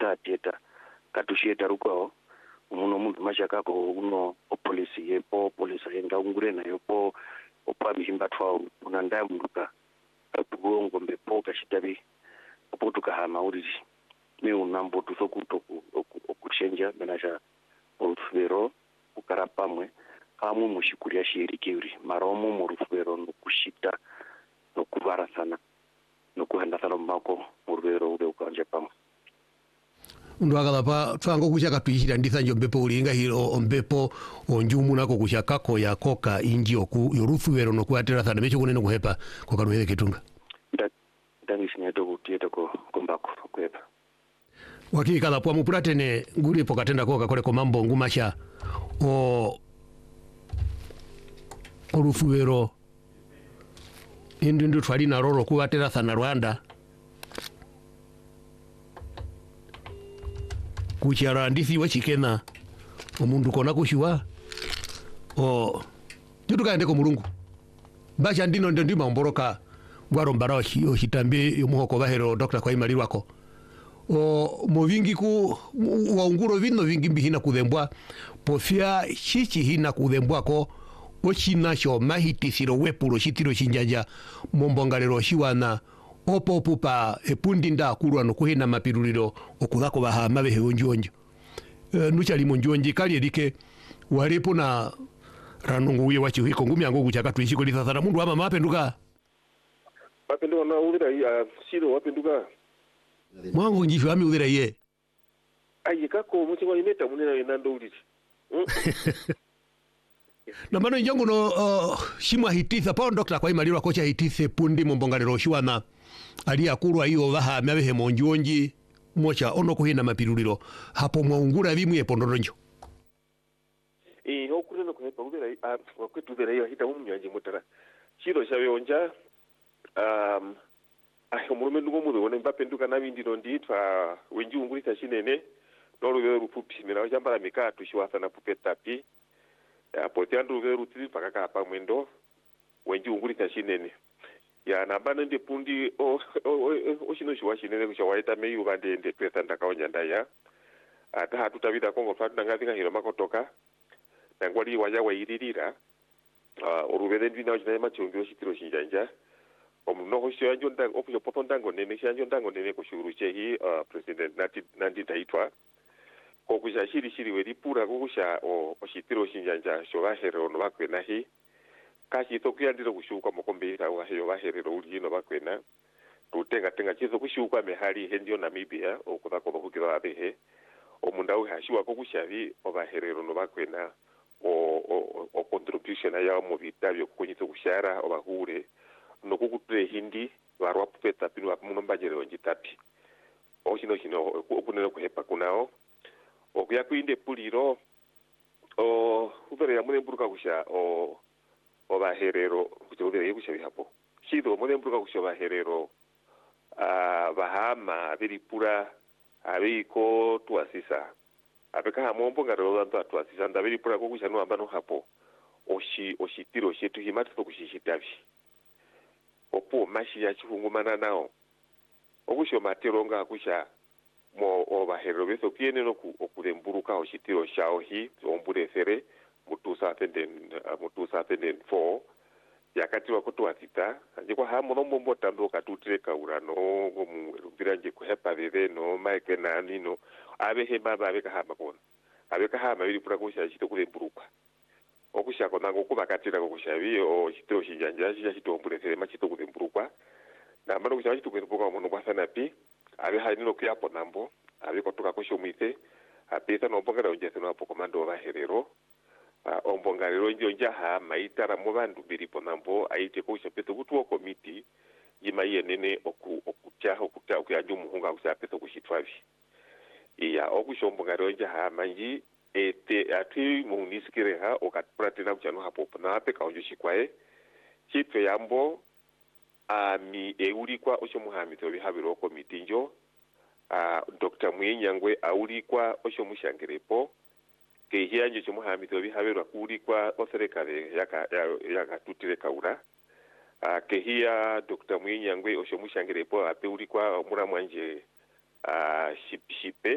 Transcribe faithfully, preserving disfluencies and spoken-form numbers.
na tieta katusheta ruko uno muntu mashaka ko uno police yepo police yenga ungure na yopo opa bihimba twa unanda munduka tugongo mbepo kashitabi oputuka hama uri me unambo tusokuto okuchenja menaja olufero ukarapamwe kamu mushikuria shirikiri maromo mu rufero no kushita no kubara sana no kuhenda sana mako mu rufero ube ukanje pamwe ndo akalapa twango kuchaka tuishira nditha njombepo ulinga hilo ombepo onjumu nako kuchaka ko yakoka inji oku yorufero no kuatera sana mecho kunene kuhepa kwa kanuhele kitunga nda ndani sinyeto kutieta ko kombako kuhepa waki kala po mupuratene nguri pokatenda ko kakole ko mambo ngumasha o orufero indi ndu twali na roro kuatera sana Rwanda kuchara ndithi wachikena omundu kona kushiwa o tutukaende ko mulungu basha ndino ndo ndima mboroka gwaro mbarawa hiyo hitambi yomuhoko bahero Doctor Kwaimali wako o movingi ku waunguro vino vingi mbihina kudembwa pofia chichi hina kudembwa ko ochina sho mahitisiro wepulo shitiro shinjaja mombongalero shiwana opo pupa epundi nda kurwa no kuhina mapiruliro okudako baha mabehe onjonjo e, nuchali monjonji kali erike walipo na ranungu uye wachi hiko ngumi yangu kuchaka tuishiko lithathara mundu ama mapenduka mapenduka na ulira ya siro wapenduka mwangu njisho ami ulira ye ayi kako muchingwa imeta munena inando uliti mm? na mano njangu no uh, shimwa hititha pao Doctor Kwaimali wako cha hitithe pundi mombongalero shiwana ali akurwa hiyo baha mabehe monjonji mocha ono kuhina mapiruliro hapo mwaungura bimwe pondoronjo eh okureno kuhepa ubera wakwetu ubera yo hita umnyanje mutara shiro shabeyonja um aho murume ndugo mudo wona mbapenduka nabindiro nditwa wenji ungurita shinene norubero rupupi mira jambara mikatu shiwasa na pupetapi apo tiandu rubero rutiri pakaka pa mwendo wenji ungurita shinene ya nabana ndi pundi o o shino shiwa shinene kushawaita meyu bande ndi pesa ndakaonya ndaya ata hatutavida kongo fatu ngazinga hiro makotoka nangwali waja wairirira uh orubere ndina ojina machungiro shitiro shinjanja omuno hosho anjonda okusho potondango nene shanjondango nene kushuru chehi uh president nati nandi taitwa kokusha shiri shiri weri pura kokusha o oshitiro shinjanja shobahero no bakwena hi kashi tokuya ndiro kushuka mokombe wa heyo baherero uli no bakwena tutenga tenga chizo kushuka mehali hendio Namibia okudako bakukira abehe omundawe hashiwa kokushavi obaherero no bakwena o o o contribution ya mu bitabyo kunyitse kushara obahure no kukutre hindi barwa pupeta pinu amuno mbajere onjitapi okino kino okunene kuhepa kunao okuya kuinde puliro o ubere ya mune mburuka kusha o obaherero kujobere yekusha bihapo shido mune mburuka kusha baherero ah bahama biripura abiko tuasisa abeka hamombo ngaro ndo tuasisa ndabiripura kokusha no ambano hapo oshi oshitiro shetu himatu tokushishitavi opo mashi ya chihungumana nao okusho materonga kusha mo obaherero beso kiene no okulemburuka oshitiro shao hi omburesere mutusa tenden mutusa tenden four yakati wakutwatita njiko hamo no mombo tando katutire kaurano ngomu biranje kuhepa bebe no maike nani no abehe baba abeka hama kona abeka hama biri pura kusha shito kulemburuka okusha kona ngokubakatira kokushabi o shitiro shinjanja shija shito omburesere machito kulemburuka na mano kusha shito kulemburuka omuntu kwasana pi abe haino kuyapo nambo abe kotoka kusho mwite apesa no mbongera onjese no apokomando baherero uh, ombongalero njo njaha maitara mu bandu biripo nambo aite ko shapeto kutuo komiti yima yenene oku okucha okuta okuyanju muhunga kushapeto kushitwavi iya okushombongalero njaha manji ete ati munisikire ha okatpratina kuchano hapo na apeka onjo shikwae chitwe yambo ami eulikwa osho muhamito bihabiro komiti njo uh, Doctor Mwinyangwe aulikwa osho mushangirepo ke hianje cyo muhamito bihabirwa kulikwa oserekale yaka yaka tutire kaura uh, ke hiya Doctor Mwinyangwe osho mushangirepo apeulikwa muramwanje uh, ship shipe